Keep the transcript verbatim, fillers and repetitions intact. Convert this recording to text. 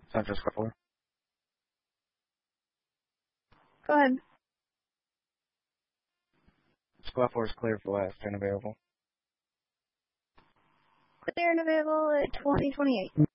Central Square. Go ahead. Squad four is clear for last and available. Clear and available at twenty twenty-eight.